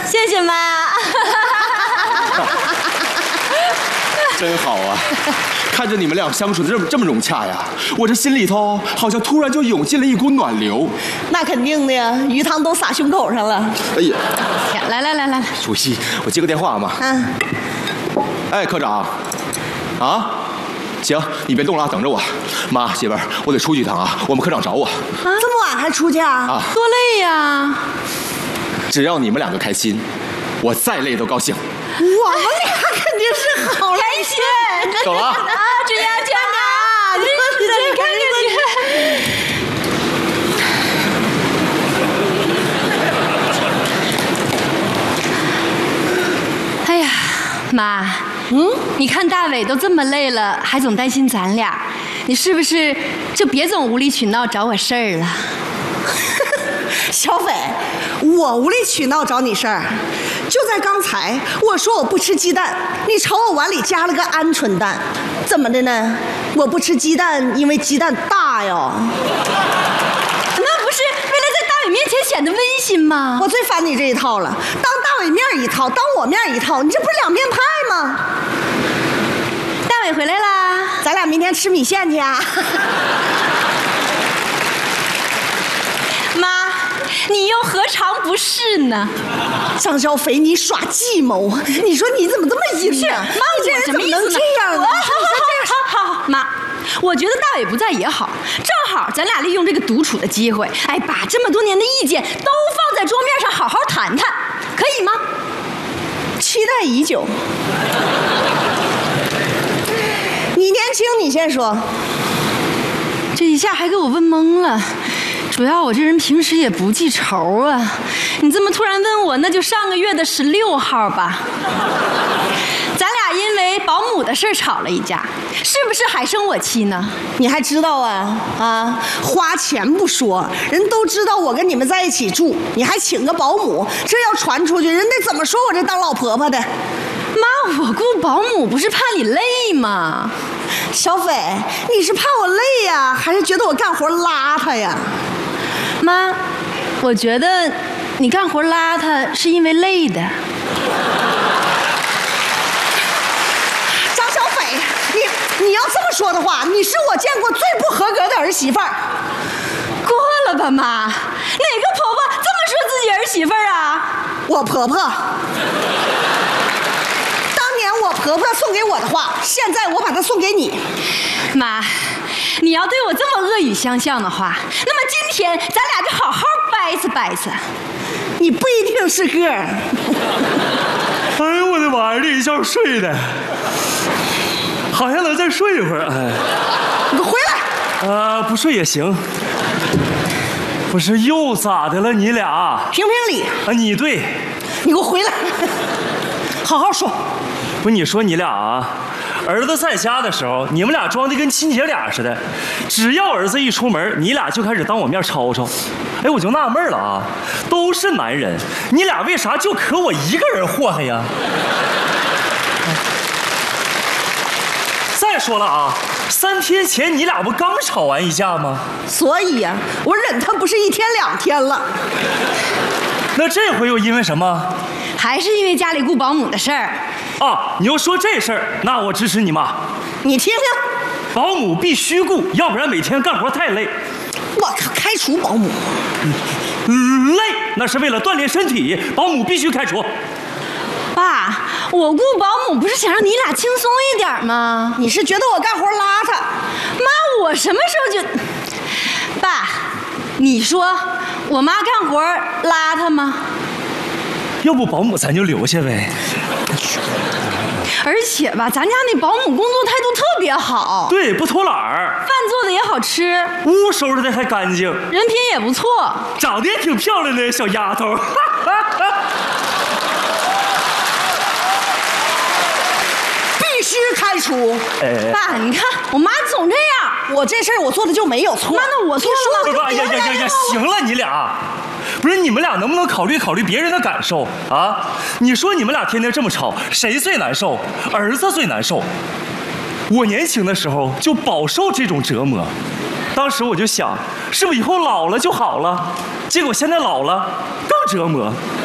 谢谢妈。 真好啊！看着你们俩相处的这么融洽呀，我这心里头好像突然就涌进了一股暖流。 那肯定的呀，鱼汤都洒胸口上了。 哎呀， 来， 主席，我接个电话嘛。 嗯。 哎，科长，啊，行，你别动了，等着我。妈，媳妇儿，我得出去一趟啊，我们科长找我。 这么晚还出去啊？ 啊， 多累呀！ 只要你们两个开心，我再累都高兴。 我们俩肯定是好开心。 走了啊！ 注意安全啊！你看看你。哎呀，妈，你看大伟都这么累了，还总担心咱俩，你是不是就别总无理取闹找我事儿了？ 小斐，我无理取闹找你事儿。就在刚才，我说我不吃鸡蛋，你朝我碗里加了个鹌鹑蛋，怎么的呢？我不吃鸡蛋，因为鸡蛋大哟。 那不是为了在大伟面前显得温馨吗？ 我最烦你这一套了，当大伟面一套，当我面一套，你这不是两面派吗？ 大伟回来啦， 咱俩明天吃米线去啊。 妈，你又何尝不是呢？ 张小斐，你耍计谋，你说你怎么这么阴呢？ 妈， 你这人怎么能这样呢？ 好，妈，我觉得大伟不在也好，正好咱俩利用这个独处的机会，哎，把这么多年的意见都放在桌面上，好好谈谈，可以吗？ 期待已久。你年轻，你先说。 这一下还给我问懵了。主要我这人平时也不记仇啊，你这么突然问我，那就上个月的16号吧。咱俩因为保姆的事吵了一架，是不是还生我气呢？ 你还知道啊？啊，花钱不说，人都知道我跟你们在一起住，你还请个保姆，这要传出去，人得怎么说我这当老婆婆的？ 妈，我雇保姆不是怕你累吗？ 小斐，你是怕我累呀，还是觉得我干活邋遢呀？ 妈，我觉得你干活邋遢是因为累的。 张小斐，你要这么说的话，你是我见过最不合格的儿媳妇儿。 过了吧，妈，哪个婆婆这么说自己儿媳妇儿啊？ 我婆婆。当年我婆婆送给我的话，现在我把它送给你。 妈，你要对我这么恶语相向的话，那么今天咱俩就好好掰扯掰扯。 你不一定是个儿。 哎呦我的妈呀，这一觉睡的，好像能再睡一会儿。哎， 你给我回来！ 不睡也行。不是又咋的了？你俩评评理啊？你对， 你给我回来！好好说。 不，你说你俩啊，儿子在家的时候，你们俩装的跟亲姐俩似的，只要儿子一出门，你俩就开始当我面吵吵。哎，我就纳闷了啊，都是男人，你俩为啥就可我一个人祸害呀？再说了啊，3天前你俩不刚吵完一架吗？ 所以呀，我忍他不是1天2天了。 那这回又因为什么？ 还是因为家里雇保姆的事儿。 啊，你要说这事儿，那我支持你妈。 你听听， 保姆必须雇，要不然每天干活太累。 我靠，开除保姆。 累，那是为了锻炼身体，保姆必须开除。 爸，我雇保姆不是想让你俩轻松一点吗？ 你是觉得我干活邋遢？ 妈，我什么时候就……爸，你说我妈干活邋遢吗？ 要不保姆咱就留下呗。 而且吧，咱家那保姆工作态度特别好， 对，不偷懒儿， 饭做的也好吃， 屋收拾的还干净， 人品也不错， 长得也挺漂亮的小丫头。 必须开除。 爸，你看我妈总这样， 我这事儿我做的就没有错。 妈，那我错了吗？ 哎呀，行了，你俩。不是你们俩能不能考虑考虑别人的感受啊？你说你们俩天天这么吵，谁最难受？儿子最难受。我年轻的时候就饱受这种折磨，当时我就想，是不是以后老了就好了？结果现在老了更折磨。